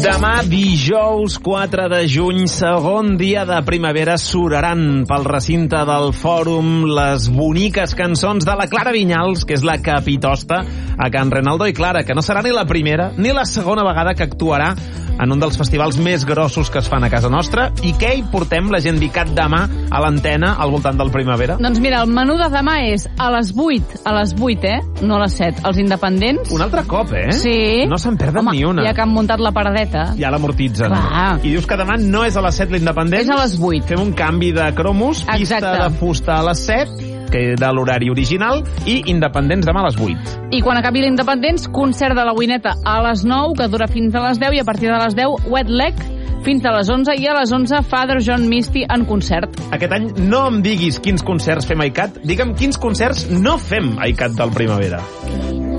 Demà, dijous 4 de juny, segon dia de primavera, soraran pel recinte del Fòrum les boniques cançons de la Clara Vinyals, que és la capitosta a Can Renaldo. I Clara, que no serà ni la primera ni la segona vegada que actuarà en un dels festivals més grossos que es fan a casa nostra. I què hi portem la gent Vicat demà a l'antena al voltant del primavera? Doncs mira, el menú de demà és a les 8, no a les 7, els independents. Un altre cop, eh? Sí. No se'n perden ni una. Ja que han muntat la paradeta. Ja l'amortitzen. Clar. I dius que demà no és a les 7 l'independents? És a les 8. Fem un canvi de cromos, pista Exacte. de fusta a les 7, que era l'horari original, i independents demà a les 8. I quan acabi l'independents, concert de la Wineta a les 9, que dura fins a les 10, i a partir de les 10, Wet Leg, fins a les 11, i a les 11, Father John Misty en concert. Aquest any no em diguis quins concerts fem a ICAT, digue'm quins concerts no fem a ICAT del primavera.